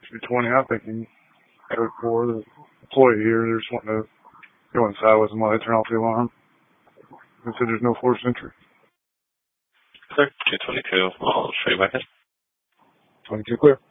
220, I'm thinking code 4, the employee here, they're just wanting to go inside with them while they turn off the alarm. They said there's no forced entry. Clear. 222. I'll show you back in. 22 clear.